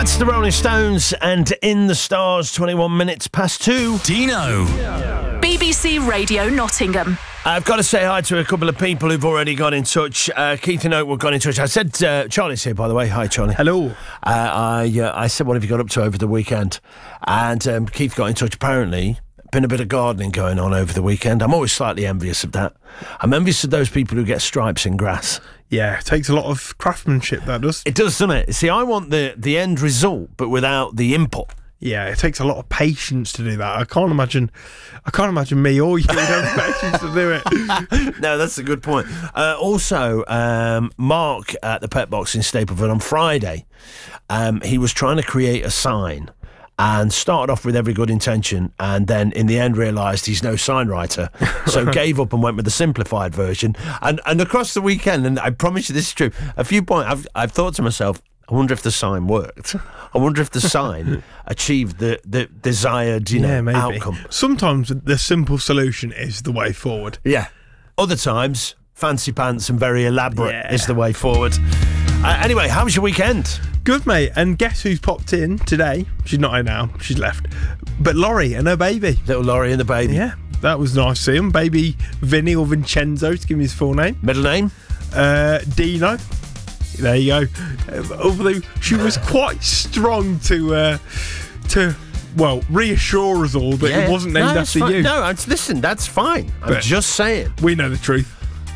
That's the Rolling Stones and In the Stars, 21 minutes past 2. Dino. BBC Radio Nottingham. I've got to say hi to a couple of people who've already got in touch. Keith and Oakwood got in touch. I said, Charlie's here, by the way. Hi, Charlie. Hello. I said, what have you got up to over the weekend? And Keith got in touch. Apparently, been a bit of gardening going on over the weekend. I'm always slightly envious of that. I'm envious of those people who get stripes in grass. Yeah, it takes a lot of craftsmanship, that does. It does, doesn't it? See, I want the end result, but without the input. Yeah, it takes a lot of patience to do that. I can't imagine me or you would have patience to do it. No, that's a good point. Also, Mark at the Pet Box in Stapleford on Friday, he was trying to create a sign and started off with every good intention, and then in the end realised he's no sign writer, so gave up and went with the simplified version. And across the weekend, and I promise you this is true, a few points I've thought to myself, I wonder if the sign worked. I wonder if the sign achieved the desired, outcome. Sometimes the simple solution is the way forward. Yeah. Other times, fancy pants and very elaborate is the way forward. Anyway, how was your weekend? Good, mate. And guess who's popped in today? She's not here now. She's left. But Laurie and her baby. Little Laurie and the baby. Yeah, that was nice to see him. Baby Vinny, or Vincenzo, to give me his full name. Middle name? Dino. There you go. Although she was quite strong to reassure us all that it wasn't named after you. No, listen, that's fine. I'm just saying. We know the truth.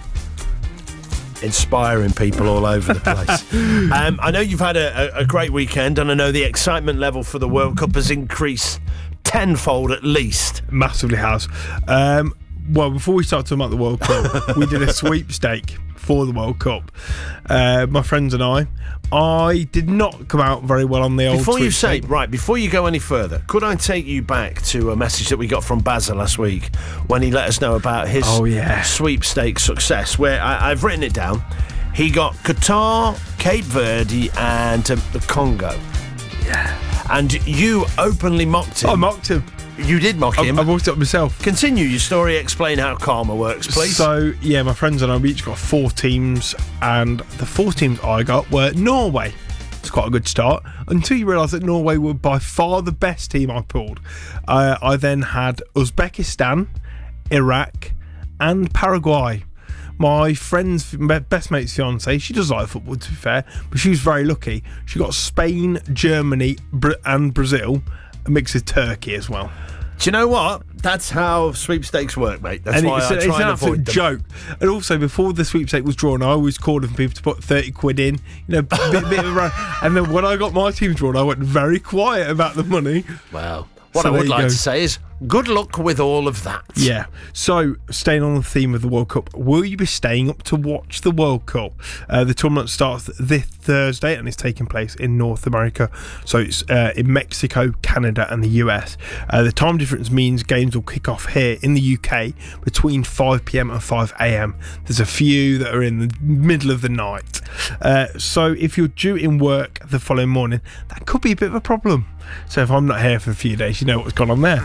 Inspiring people all over the place. I know you've had a great weekend, and I know the excitement level for the World Cup has increased tenfold at least. Massively has. Well, before we start talking about the World Cup, we did a sweepstake for the World Cup. My friends and I did not come out very well on the old sweepstake. Before you go any further, could I take you back to a message that we got from Basil last week when he let us know about his sweepstake success, where I've written it down. He got Qatar, Cape Verde and the Congo. Yeah. And you openly mocked him. I mocked him. You did mock him. I mocked it up myself. Continue your story. Explain how karma works, please. So, yeah, my friends and I, we each got 4 teams, and the 4 teams I got were Norway. It's quite a good start, until you realise that Norway were by far the best team I pulled. I then had Uzbekistan, Iraq, and Paraguay. My friend's best mate's fiancée, she does like football, to be fair, but she was very lucky. She got Spain, Germany, and Brazil, a mix of Turkey as well. Do you know what? That's how sweepstakes work, mate. That's why I try and avoid them. It's an absolute joke. And also, before the sweepstake was drawn, I always called for people to put 30 quid in, bit of a run. And then when I got my team drawn, I went very quiet about the money. Well, what I would like to say is, good luck with all of that. Yeah. So, staying on the theme of the World Cup, will you be staying up to watch the World Cup? The tournament starts this Thursday and is taking place in North America. So, it's in Mexico, Canada and the US. The time difference means games will kick off here in the UK between 5 p.m. and 5 a.m. There's a few that are in the middle of the night. So, if you're due in work the following morning, that could be a bit of a problem. So if I'm not here for a few days, you know what's gone on there.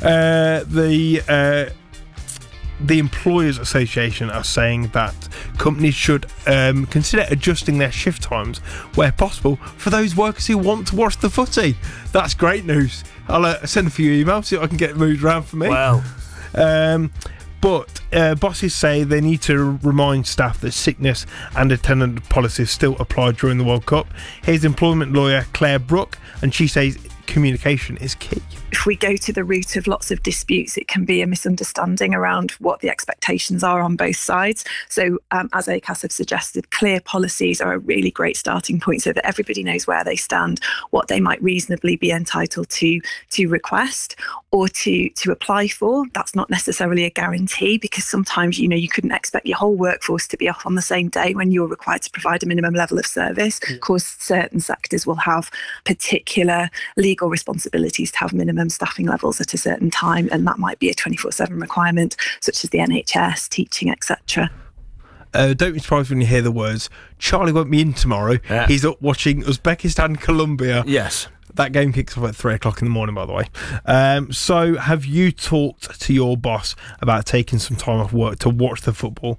The Employers Association are saying that companies should consider adjusting their shift times where possible for those workers who want to watch the footy. That's great news. I'll send a few emails, see if I can get moved around for me. Wow. But bosses say they need to remind staff that sickness and attendance policies still apply during the World Cup. Here's employment lawyer Claire Brooke, and she says communication is key. If we go to the root of lots of disputes, it can be a misunderstanding around what the expectations are on both sides. So as ACAS have suggested, clear policies are a really great starting point so that everybody knows where they stand, what they might reasonably be entitled to request or to apply for. That's not necessarily a guarantee, because sometimes, you couldn't expect your whole workforce to be off on the same day when you're required to provide a minimum level of service. Of course, certain sectors will have particular legal responsibilities to have minimum staffing levels at a certain time, and that might be a 24/7 requirement, such as the NHS, teaching, etc. Don't be surprised when you hear the words, Charlie won't be in tomorrow. Yeah. He's up watching Uzbekistan, Colombia. Yes. That game kicks off at 3 o'clock in the morning, by the way. So have you talked to your boss about taking some time off work to watch the football?